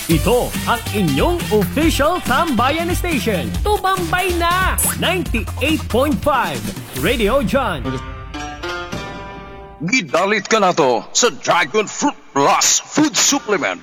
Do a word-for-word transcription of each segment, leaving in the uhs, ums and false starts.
Ito ang inyong official Tambayan Station. Tumambay na! ninety-eight point five Radio John. Gidalit ka na to sa Dragon Fruit Plus Food Supplement.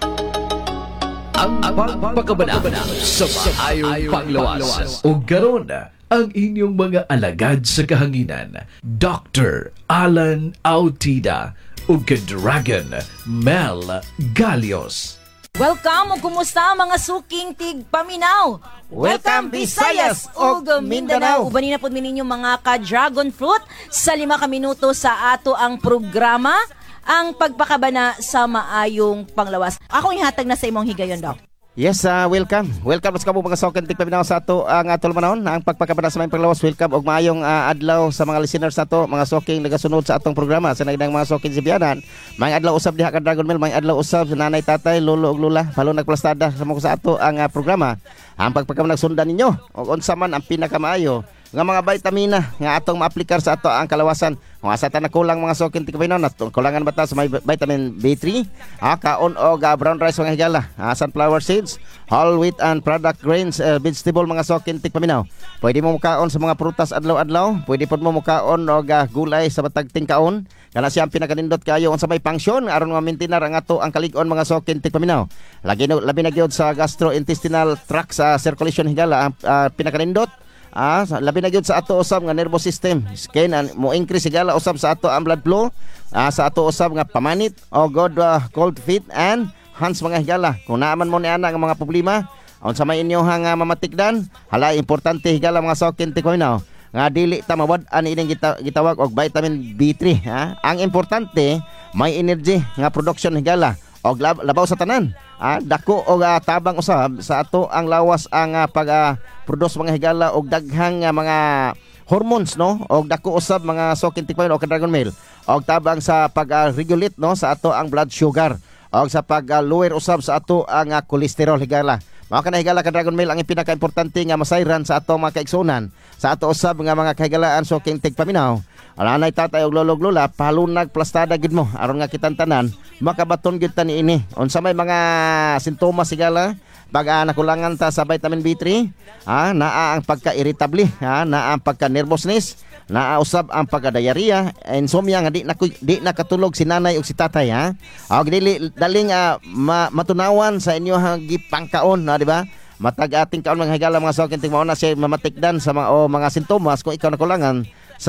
Ang pagpakabana sa maayong panglawas. O garon ang inyong mga alagad sa kahanginan. Doctor Alan Autida o Dragon Mel Galios. Welcome o kumusta mga suking tig paminaw. Welcome Visayas o Mindanao. Ubanin na po ninyo mga ka-dragon fruit sa lima ka minuto sa ato ang programa, ang pagpakabana sa maayong panglawas. Ako ihatag na sa imong higayon, Doc. Yes, uh, welcome. Welcome sa kamo mga suking tig paminaw sa ato ang atol manahon, ang pagpakabana sa maayong panglawas. Welcome og maayong uh, adlaw sa mga listeners nato, mga suking nagasunod sa atong programa sa nagdang mga suking sibiyanan. May adlaw usab diha ka Dragon Mel, may adlaw usab sa nanay, tatay, lolo ug lola, palo nagplastada sa mga sa ato ang uh, programa. Ang pagpakabana sundan ninyo ug unsa man ang pinakamaayo nga mga vitamina nga atong maaplikar sa ato ang kalawasan. Kung asa ta na kulang mga suking tigpaminaw na kulangan bata sa may vitamin B three, ah, kaon o uh, brown rice mga higala, ah, sunflower seeds, whole wheat and product grains, uh, vegetable mga suking tigpaminaw. Pwede mo mukaon sa mga prutas adlaw-adlaw, pwede pod mo mukaon og uh, gulay sa batag tingkaon. Kana siya ang pinakanindot kayo unsa may function aron ma-maintain ang ato ang kalig-on mga suking tigpaminaw. Lagi no, labi na gyud sa gastrointestinal tract sa circulation higala ang uh, pinakanindot. Ah, labi na gyud sa ato usab nga nervous system, skin and mo increase sigala usab sa ato ang blood flow, ah, sa ato usab nga pamanit o good uh, cold feet and hands mga higala. Kung naaman mo ni ana nga mga problema, unsa may inyo nga mamatikdan, hala importante higala mga suking tigpaminaw nga dili ta mawad-an ining gita, gitawag og vitamin B three, ha. Ang importante may energy nga production higala og lab, labaw sa tanan. Ah, dako og uh, tabang usab sa ato ang lawas ang uh, pag uh, produce mga higala og daghang uh, mga hormones, no, og dako usab mga suking tigpaminaw o Dragon Mel og tabang sa pag uh, regulate, no, sa ato ang blood sugar og sa pag uh, lower usab sa ato ang uh, cholesterol higala. Mao kana higala ka Dragon Mel ang pinaka-importante nga masayran sa ato mga kaigsunan sa ato usab nga mga kahigalaan suking tigpaminaw. Nanay, tatay og lolo ug lola, palunag plastada gid mo aron nga kitang tanan makabaton gid ta niini. Unsa may mga sintomas sigala pag uh, nakulangan ta sa vitamin B three, ah, naa ang pagka-irritable, ah, naa ang pagka-nervousness, naa usab ang pagka-diarrhea, insomnia nga di na di nakatulog si nanay ug si tatay, ha. Og dili daling uh, ma, matunawan sa inyo hagi pangkaon, na di ba? Matag ating kaon mga higala mga suking tigmaon na siya mamatikdan sa mga o mga sintomas kung ikaw nakulangan